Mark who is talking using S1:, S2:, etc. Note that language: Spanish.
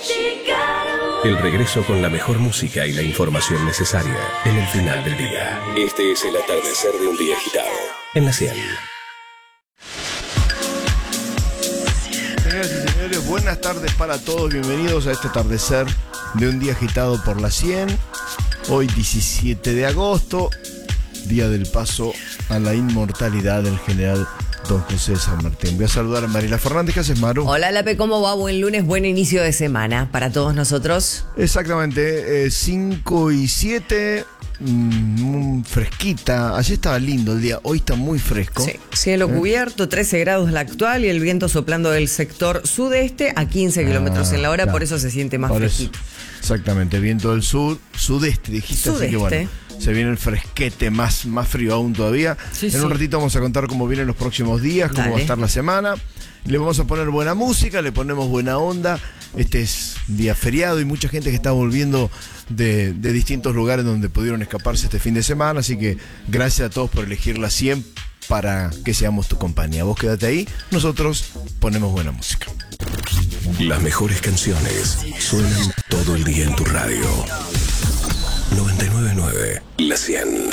S1: El regreso con la mejor música y la información necesaria en el final del día. Este es el atardecer de un día agitado en la 100.
S2: Señoras y señores, buenas tardes para todos. Bienvenidos a este atardecer de un día agitado por la 100. Hoy 17 de agosto, día del paso a la inmortalidad del general Don José de San Martín. Voy a saludar a Mariela Fernández. ¿Qué haces, Maru?
S3: Hola, Lape, ¿cómo va? Buen lunes, buen inicio de semana para todos nosotros.
S2: Exactamente, 5 y 7, fresquita. Ayer estaba lindo el día, hoy está muy fresco.
S3: Sí, cielo cubierto, 13 grados la actual y el viento soplando del sector sudeste a 15 kilómetros en la hora,
S2: claro.
S3: Por eso se siente más
S2: Por eso.
S3: fresquito.
S2: Exactamente, viento del sur, sudeste, dijiste, así que bueno, se viene el fresquete, más frío aún todavía.
S3: Sí,
S2: en un ratito vamos a contar cómo vienen los próximos días, cómo va a estar la semana. Le vamos a poner buena música, le ponemos buena onda. Este es día feriado y mucha gente que está volviendo de distintos lugares donde pudieron escaparse este fin de semana. Así que gracias a todos por elegir la 100 para que seamos tu compañía. Vos quédate ahí, nosotros ponemos buena música.
S1: Las mejores canciones suenan todo el día en tu radio. 99.9, la 100.